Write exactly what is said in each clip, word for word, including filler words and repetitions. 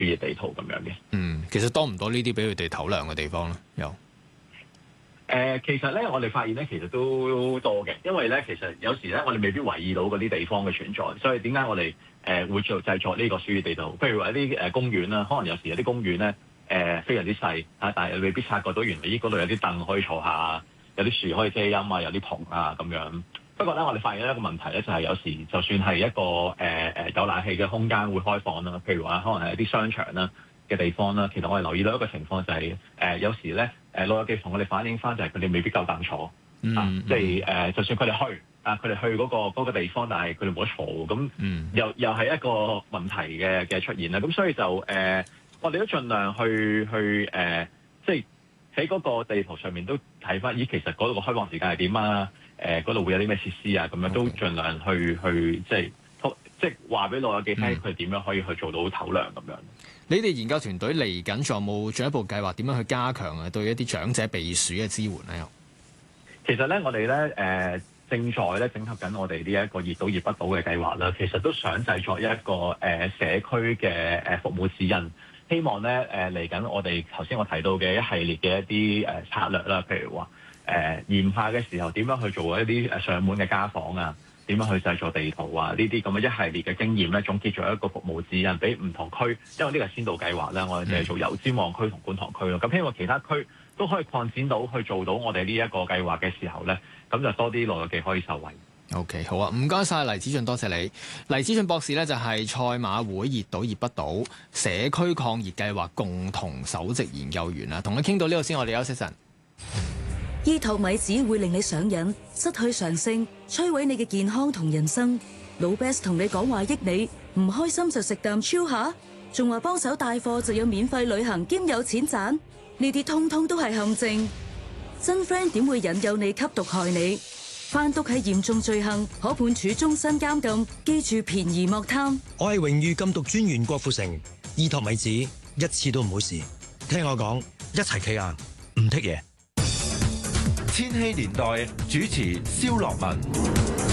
預熱地圖咁樣嘅。 嗯，其實多唔多呢啲俾佢哋唞涼嘅地方咧？有誒、 呃，其實咧，我哋發現咧，其實都多嘅，因為咧，其實有時咧，我哋未必留意到嗰啲地方嘅存在，所以點解我哋誒、呃、會做製作呢個預熱地圖？譬如話一啲誒公園啦，可能有時有啲公園咧誒非常之細啊，但係未必察覺到原來呢嗰度有啲凳可以坐下，有啲樹可以遮陰啊，有啲棚啊咁樣。不過咧，我哋發現一個問題咧，就係、是、有時就算係一個誒誒、呃、有冷氣嘅空間會開放啦，譬如話可能係一啲商場啦嘅地方啦，其實我哋留意到一個情況就係、是、誒、呃、有時咧誒老友記同我哋反映翻就係佢哋未必夠凳坐、嗯、啊，即係誒就算佢哋去啊，佢哋去嗰、那個那個地方，但係佢哋冇得坐，咁、嗯、又又係一個問題嘅嘅出現啦。咁所以就誒、呃、我哋都盡量去去誒、呃、即係喺嗰個地圖上面都睇翻，咦其實嗰度個開放時間係點啊？誒嗰度會有啲咩設施啊？咁樣都盡量去去即係即係話俾老友記聽，佢點樣可以去做到唞涼咁樣。 你哋研究團隊嚟緊仲有冇進一步計劃點樣去加強啊對一啲長者避暑嘅支援咧？ 其實咧，我哋咧誒正在咧整合緊我哋呢一個熱島熱不島嘅計劃啦。其實都想製作一個誒、呃、社區嘅誒服務指引，希望咧誒嚟緊我哋頭先我提到嘅一系列嘅一啲誒策略啦，譬如話。誒炎夏嘅時候點樣去做一啲誒上門嘅家訪啊？點樣去製作地圖啊？呢啲咁嘅一系列嘅經驗咧，總結咗一個服務指引俾唔同區，因為呢個係先導計劃啦，我哋就係做油尖旺區同觀塘區咯。咁希望其他區都可以擴展到去做到我哋呢一個計劃嘅時候咧，咁就多啲老友記可以受惠。 OK， 好啊，唔該晒黎子俊，多謝你。黎子俊博士咧就係賽馬會熱島熱不島社區抗熱計劃共同首席研究員啊，同佢傾到呢度先，我哋休息陣。 醫托米子會令你上癮、失去常性、摧毀你嘅健康同人生。老 Best 同你講話益你，唔開心就食啖超下，仲話幫手帶貨就有免費旅行兼有錢賺，呢啲通通都係陷阱。真 friend 點會引誘你吸毒害你？販毒係嚴重罪行，可判處終身監禁。記住便宜莫貪。 我係榮譽禁毒專員郭富城，醫托米子一次都唔好試。聽我講，一齊企硬，唔剔嘢。 千禧年代主持蕭樂文。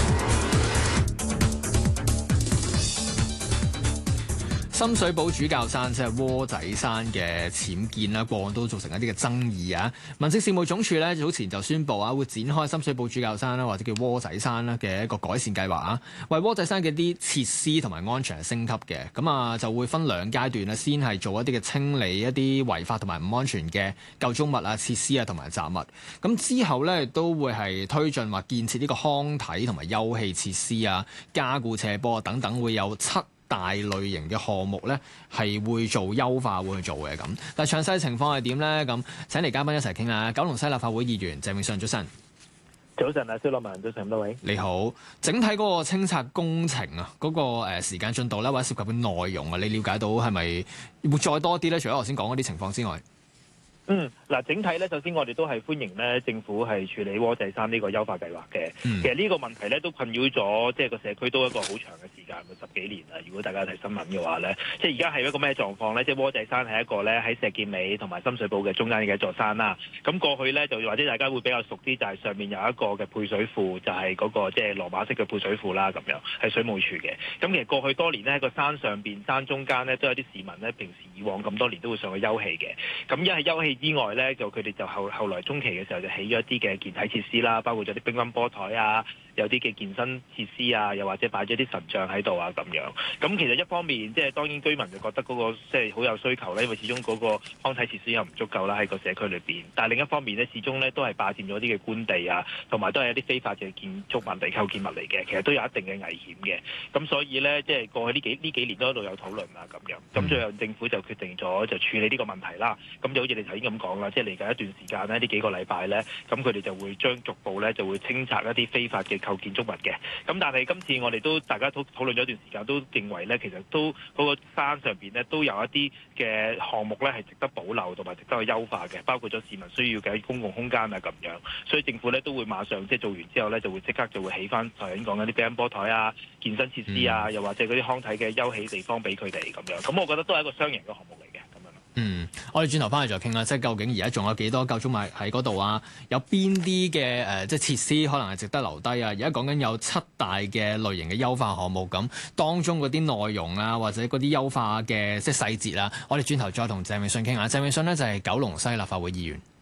深水埗主教山即係窩仔山嘅僭建啦，過往都造成一啲嘅爭議啊。民政事務總署咧早前就宣布啊，會展開深水埗主教山啦，或者叫窩仔山啦嘅一個改善計劃啊，為窩仔山嘅啲設施同埋安全係升級嘅。咁啊就會分兩階段咧，先係做一啲嘅清理一啲違法同埋唔安全嘅舊築物啊、設施啊同埋雜物。咁之後咧都會係推進話建設呢個康體同埋休憩設施啊、加固斜坡等等，會有七大類型嘅項目咧係會做優化，會去做嘅咁。但係詳細情況係點咧？咁請嚟嘉賓一齊傾下。九龍西立法會議員鄭泳舜，早晨。 早晨啊，蕭樂文，早晨咁多位。 你好，整體嗰個清拆工程啊，嗰、嗰個誒時間進度咧，或者涉及嘅內容啊，你了解到係咪會再多啲咧？除咗頭先講嗰啲情況之外。 嗯，嗱，整體咧，首先我哋都係歡迎咧，政府係處理窩仔山呢個優化計劃嘅。嗯、其實呢個問題咧都困擾咗，即係個社區都一個好長嘅時間，十幾年啦。如果大家睇新聞嘅話咧，即係而家係一個咩狀況咧？即係窩仔山係一個咧喺石硤尾同埋深水埗嘅中間嘅一座山啦。咁過去咧就或者大家會比較熟啲，就係上面有一個嘅配水庫，就係、是、嗰個即係羅馬式嘅配水庫啦，咁樣係水務署嘅。咁其實過去多年咧喺個山上邊、山中間咧都有啲市民咧，平時以往咁多年都會上去休憩嘅。咁一係休憩之外咧，就佢哋就後後來中期嘅時候就起咗一啲嘅健體設施啦，包括咗啲乒乓波台啊，有啲嘅健身設施啊，又或者擺咗啲神像喺度啊咁樣。咁其實一方面即係當然居民就覺得嗰個即係好有需求咧，因為始終嗰個康體設施又唔足夠啦喺個社區裏邊。但係另一方面咧，始終咧都係霸佔咗啲嘅官地啊，同埋都係一啲非法嘅建築物、地構建物嚟嘅，其實都有一定嘅危險嘅。咁所以咧，即係過去呢幾呢幾年都喺度有討論啊咁樣。咁最後政府就決定咗就處理呢個問題啦。咁就好似你頭先咁講啦，即係嚟緊一段時間咧，呢幾個禮拜咧，咁佢哋就會將逐步咧就會清拆一啲非法嘅構建築物嘅。咁但係今次我哋都大家都討論咗一段時間，都認為咧其實都嗰個山上邊咧都有一啲嘅項目咧係值得保留同埋值得去優化嘅，包括咗市民需要嘅公共空間啊咁樣。所以政府咧都會馬上即係做完之後咧就會即刻就會起翻頭先講緊啲乒乓波台啊、健身設施啊，又或者嗰啲康體嘅休憩地方俾佢哋咁樣。咁我覺得都係一個雙贏嘅項目嚟嘅咁樣。 嗯，我哋轉頭翻去再傾啦，即係究竟而家仲有幾多夠鐘買喺嗰度啊？有邊啲嘅誒，即係設施可能係值得留低啊？而家講緊有七大嘅類型嘅優化項目，咁當中嗰啲內容啊，或者嗰啲優化嘅即係細節啊，我哋轉頭再同鄭泳舜傾下。鄭泳舜呢就係九龍西立法會議員。